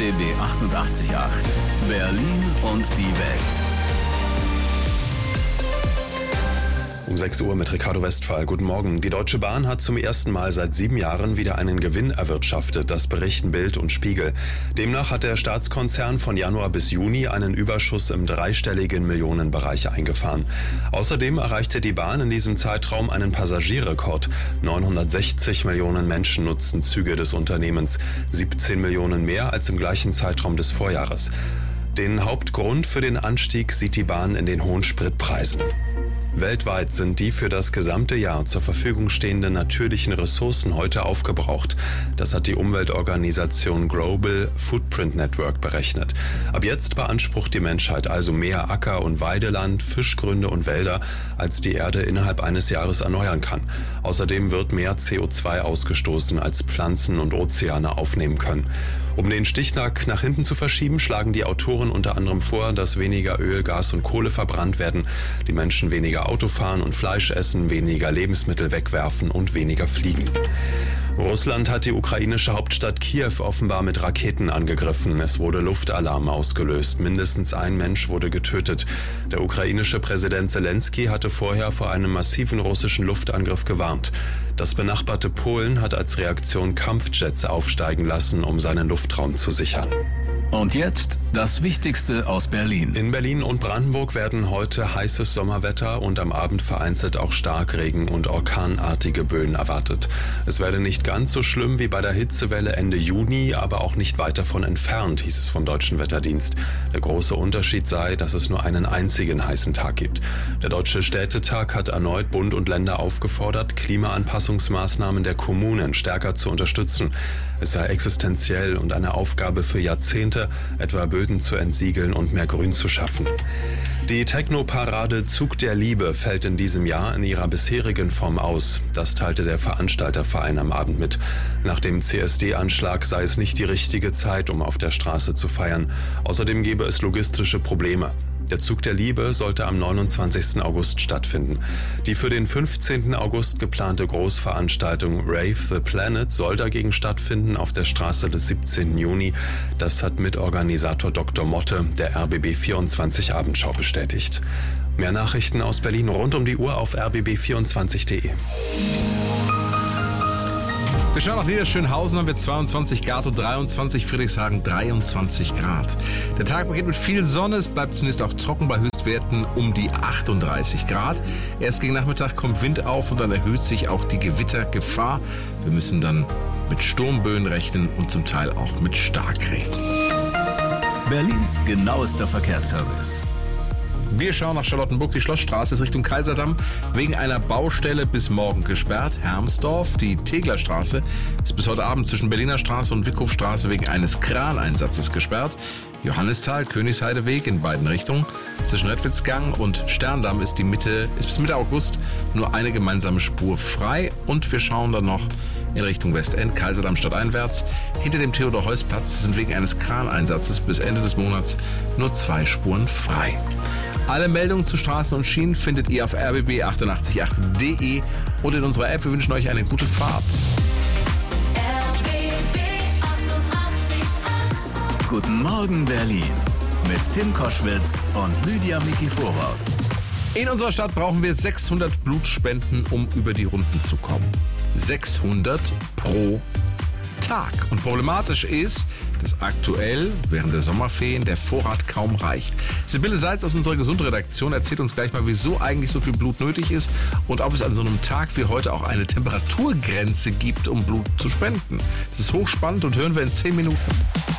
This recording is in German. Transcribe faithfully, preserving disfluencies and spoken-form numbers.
B B achtundachtzig Komma acht. Berlin und die Welt. Um sechs Uhr mit Ricardo Westphal. Guten Morgen. Die Deutsche Bahn hat zum ersten Mal seit sieben Jahren wieder einen Gewinn erwirtschaftet. Das berichten Bild und Spiegel. Demnach hat der Staatskonzern von Januar bis Juni einen Überschuss im dreistelligen Millionenbereich eingefahren. Außerdem erreichte die Bahn in diesem Zeitraum einen Passagierrekord. neunhundertsechzig Millionen Menschen nutzten Züge des Unternehmens. siebzehn Millionen mehr als im gleichen Zeitraum des Vorjahres. Den Hauptgrund für den Anstieg sieht die Bahn in den hohen Spritpreisen. Weltweit sind die für das gesamte Jahr zur Verfügung stehenden natürlichen Ressourcen heute aufgebraucht. Das hat die Umweltorganisation Global Footprint Network berechnet. Ab jetzt beansprucht die Menschheit also mehr Acker- und Weideland, Fischgründe und Wälder, als die Erde innerhalb eines Jahres erneuern kann. Außerdem wird mehr C O zwei ausgestoßen, als Pflanzen und Ozeane aufnehmen können. Um den Stichtag nach hinten zu verschieben, schlagen die Autoren unter anderem vor, dass weniger Öl, Gas und Kohle verbrannt werden, die Menschen weniger Auto fahren und Fleisch essen, weniger Lebensmittel wegwerfen und weniger fliegen. Russland hat die ukrainische Hauptstadt Kiew offenbar mit Raketen angegriffen. Es wurde Luftalarm ausgelöst. Mindestens ein Mensch wurde getötet. Der ukrainische Präsident Zelensky hatte vorher vor einem massiven russischen Luftangriff gewarnt. Das benachbarte Polen hat als Reaktion Kampfjets aufsteigen lassen, um seinen Luftraum zu sichern. Und jetzt das Wichtigste aus Berlin. In Berlin und Brandenburg werden heute heißes Sommerwetter und am Abend vereinzelt auch Starkregen und orkanartige Böen erwartet. Es werde nicht ganz so schlimm wie bei der Hitzewelle Ende Juni, aber auch nicht weit davon entfernt, hieß es vom Deutschen Wetterdienst. Der große Unterschied sei, dass es nur einen einzigen heißen Tag gibt. Der Deutsche Städtetag hat erneut Bund und Länder aufgefordert, Klimaanpassungsmaßnahmen der Kommunen stärker zu unterstützen. Es sei existenziell und eine Aufgabe für Jahrzehnte, etwa Böden zu entsiegeln und mehr Grün zu schaffen. Die Techno-Parade Zug der Liebe fällt in diesem Jahr in ihrer bisherigen Form aus. Das teilte der Veranstalterverein am Abend mit. Nach dem C S D-Anschlag sei es nicht die richtige Zeit, um auf der Straße zu feiern. Außerdem gebe es logistische Probleme. Der Zug der Liebe sollte am neunundzwanzigsten August stattfinden. Die für den fünfzehnten August geplante Großveranstaltung Rave the Planet soll dagegen stattfinden auf der Straße des siebzehnten Juni. Das hat Mitorganisator Doktor Motte der R B B vierundzwanzig Abendschau bestätigt. Mehr Nachrichten aus Berlin rund um die Uhr auf r b b vierundzwanzig punkt d e. Wir schauen nach Niederschönhausen, haben wir zweiundzwanzig Grad und dreiundzwanzig, Friedrichshagen dreiundzwanzig Grad. Der Tag beginnt mit viel Sonne, es bleibt zunächst auch trocken bei Höchstwerten um die achtunddreißig Grad. Erst gegen Nachmittag kommt Wind auf und dann erhöht sich auch die Gewittergefahr. Wir müssen dann mit Sturmböen rechnen und zum Teil auch mit Starkregen. Berlins genauester Verkehrsservice. Wir schauen nach Charlottenburg. Die Schlossstraße ist Richtung Kaiserdamm wegen einer Baustelle bis morgen gesperrt. Hermsdorf, die Teglerstraße, ist bis heute Abend zwischen Berliner Straße und Wickhofstraße wegen eines Kraneinsatzes gesperrt. Johannisthal, Königsheideweg in beiden Richtungen. Zwischen Redwitzgang und Sterndamm ist die Mitte, ist bis Mitte August nur eine gemeinsame Spur frei. Und wir schauen dann noch in Richtung Westend, Kaiserdamm stadteinwärts. Hinter dem Theodor-Heuss-Platz sind wegen eines Kraneinsatzes bis Ende des Monats nur zwei Spuren frei. Alle Meldungen zu Straßen und Schienen findet ihr auf r b b achtundachtzig Komma acht punkt d e und in unserer App. Wir wünschen euch eine gute Fahrt. R B B achtundachtzig Komma acht. Guten Morgen Berlin mit Tim Koschwitz und Lydia Miki Vorhoff. In unserer Stadt brauchen wir sechshundert Blutspenden, um über die Runden zu kommen. sechshundert pro Tag. Und problematisch ist, dass aktuell während der Sommerferien der Vorrat kaum reicht. Sibylle Seitz aus unserer Gesundredaktion erzählt uns gleich mal, wieso eigentlich so viel Blut nötig ist und ob es an so einem Tag wie heute auch eine Temperaturgrenze gibt, um Blut zu spenden. Das ist hochspannend und hören wir in zehn Minuten.